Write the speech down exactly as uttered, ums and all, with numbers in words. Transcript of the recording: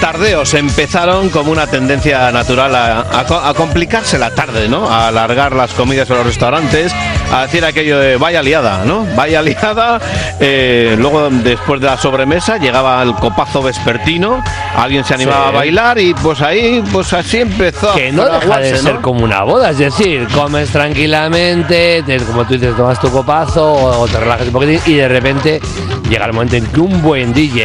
tardeos empezaron como una tendencia natural a, a, a complicarse la tarde, ¿no? A alargar las comidas en los restaurantes, a decir aquello de vaya liada, ¿no? Vaya liada. Eh, luego, después de la sobremesa, llegaba el copazo vespertino, alguien se animaba sí. a bailar y pues ahí, pues así empezó. Que no deja de ser, ¿no?, como una boda, es decir, comes tranquilamente, te, como tú dices, tomas tu copazo o, o te relajas un poquitín y de repente llega el momento en que un buen D J